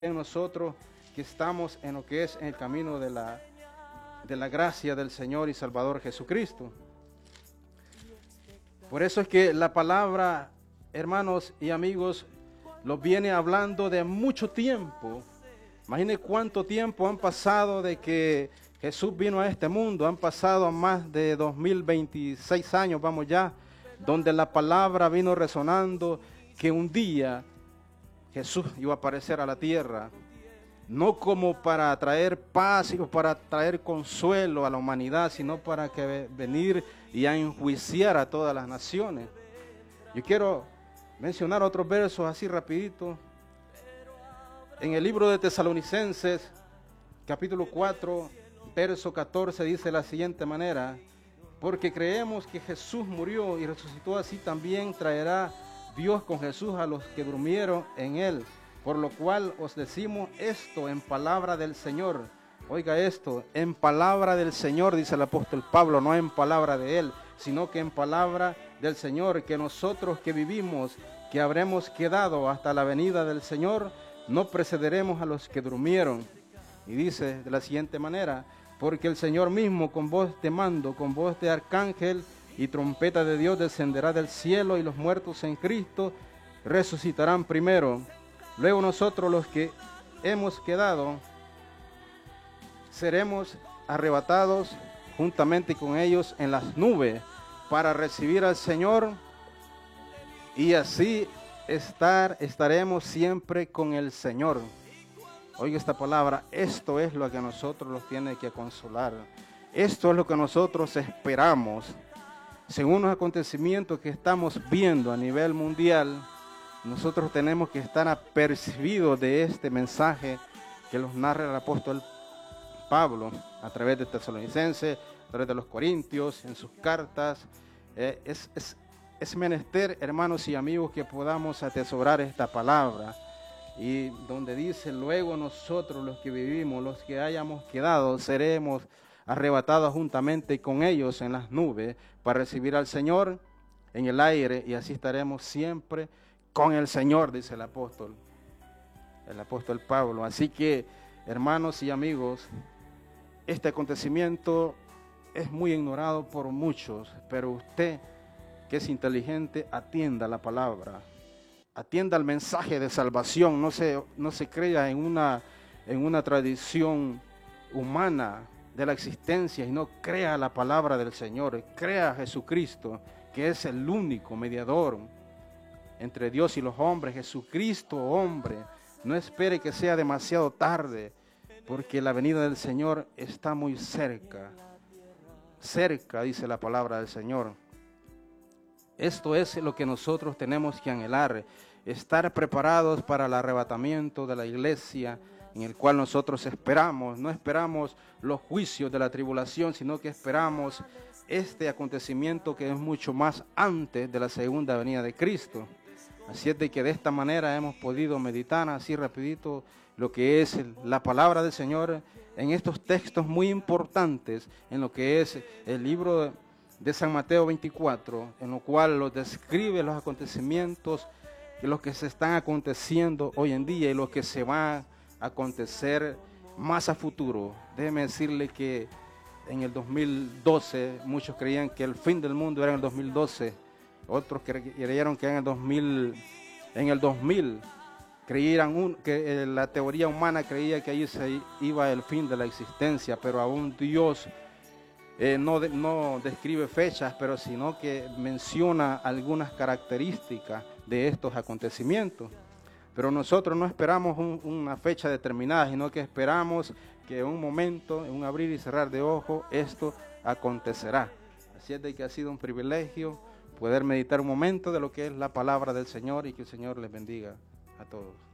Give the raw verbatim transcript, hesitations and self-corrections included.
en nosotros que estamos en lo que es en el camino de la, de la gracia del Señor y Salvador Jesucristo. Por eso es que la palabra, hermanos y amigos, lo viene hablando de mucho tiempo. Imagine cuánto tiempo han pasado de que Jesús vino a este mundo. Han pasado más de dos mil veintiséis años, vamos ya, donde la palabra vino resonando que un día Jesús iba a aparecer a la tierra, no como para traer paz o para traer consuelo a la humanidad, sino para que venir y a enjuiciar a todas las naciones. Yo quiero mencionar otros versos así rapidito. En el libro de Tesalonicenses, capítulo cuatro, verso catorce, dice de la siguiente manera: porque creemos que Jesús murió y resucitó, así también traerá Dios con Jesús a los que durmieron en él. Por lo cual os decimos esto en palabra del Señor. Oiga esto, en palabra del Señor, dice el apóstol Pablo, no en palabra de él, sino que en palabra del Señor, que nosotros que vivimos, que habremos quedado hasta la venida del Señor, no precederemos a los que durmieron. Y dice de la siguiente manera: porque el Señor mismo con voz de mando, con voz de arcángel y trompeta de Dios descenderá del cielo, y los muertos en Cristo resucitarán primero. Luego nosotros los que hemos quedado seremos arrebatados juntamente con ellos en las nubes para recibir al Señor, y así estar, estaremos siempre con el Señor. Oiga esta palabra, esto es lo que a nosotros nos tiene que consolar. Esto es lo que nosotros esperamos. Según los acontecimientos que estamos viendo a nivel mundial, nosotros tenemos que estar apercibidos de este mensaje que nos narra el apóstol Pablo a través de Tesalonicenses, a través de los Corintios, en sus cartas. Eh, es, es, es menester, hermanos y amigos, que podamos atesorar esta palabra. Y donde dice: luego nosotros los que vivimos, los que hayamos quedado, seremos arrebatados juntamente con ellos en las nubes para recibir al Señor en el aire, y así estaremos siempre con el Señor, dice el apóstol, el apóstol Pablo. Así que, hermanos y amigos, este acontecimiento es muy ignorado por muchos, pero usted, que es inteligente, atienda la palabra, atienda el mensaje de salvación, no se, no se crea en una, en una tradición humana de la existencia, y no crea la palabra del Señor, crea a Jesucristo, que es el único mediador entre Dios y los hombres, Jesucristo hombre. No espere que sea demasiado tarde, porque la venida del Señor está muy cerca, cerca, dice la palabra del Señor. Esto es lo que nosotros tenemos que anhelar, estar preparados para el arrebatamiento de la iglesia, en el cual nosotros esperamos. No esperamos los juicios de la tribulación, sino que esperamos este acontecimiento que es mucho más antes de la segunda venida de Cristo. Así es de que de esta manera hemos podido meditar así rapidito lo que es la palabra del Señor en estos textos muy importantes, en lo que es el libro de San Mateo veinticuatro, en lo cual lo describe los acontecimientos y los que se están aconteciendo hoy en día y los que se van a acontecer más a futuro. Déjeme decirle que en el dos mil doce muchos creían que el fin del mundo era en el dos mil doce, otros creyeron que en el dos mil, en el dos mil creyeran un, que eh, la teoría humana creía que ahí se iba el fin de la existencia, pero aún Dios eh, no, de, no describe fechas, pero sino que menciona algunas características de estos acontecimientos. Pero nosotros no esperamos un, una fecha determinada, sino que esperamos que en un momento, en un abrir y cerrar de ojos, esto acontecerá. Así es de que ha sido un privilegio poder meditar un momento de lo que es la palabra del Señor, y que el Señor les bendiga a todos.